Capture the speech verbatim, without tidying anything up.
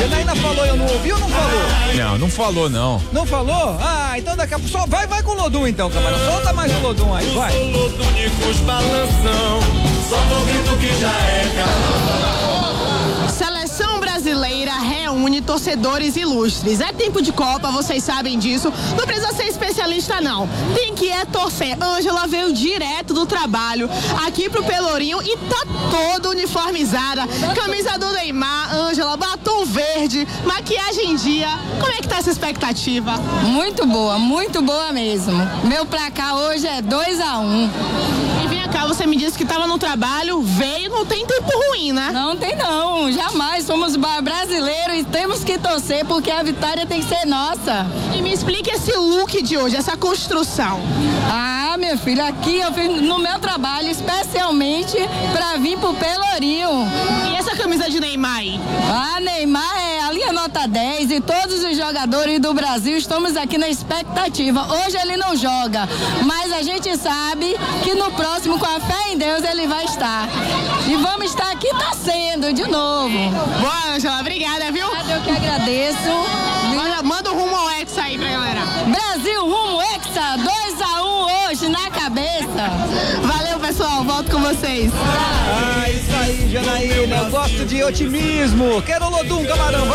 Janaína falou, eu não ouvi ou não falou? Não, não falou não. Não falou? Ah, então daqui a pouco, só vai, vai com o Lodum então, camarão. Solta mais o Lodum aí, vai. O Lodunicos balanção, só tô grito que já é carnaval. Seleção brasileira reúne torcedores ilustres. É tempo de Copa, vocês sabem disso. Não precisa ser especialista, não. Tem que é torcer. Ângela veio direto do trabalho aqui pro Pelourinho e tá toda uniformizada. Camisa do Neymar, Ângela, batom verde, maquiagem em dia. Como é que tá essa expectativa? Muito boa, muito boa mesmo. Meu placar hoje é dois a um. E vem cá, você me disse que tava no trabalho, veio, não tem tempo ruim, né? Não tem não, jamais. Somos brasileiros e temos que torcer porque a vitória tem que ser nossa. E me explique esse look de hoje, essa construção. Ah, minha filha, aqui eu fiz no meu trabalho especialmente pra vir pro Pelourinho. E essa camisa de Neymar aí? Ah, Neymar é a linha nota dez e todos os jogadores do Brasil estamos aqui na expectativa. Hoje ele não joga, mas a gente sabe que no próximo, com a fé em Deus, ele vai estar. E vamos estar aqui torcendo de novo. Boa, Ângela, obrigada, viu? Eu que agradeço. Manda, manda o rumo ao Hexa aí pra galera. Brasil rumo Hexa, dois a um hoje na cabeça. Valeu, pessoal, volto com vocês. Ah, isso aí, Janaína, eu gosto de otimismo. Quero o Lodum, camarão.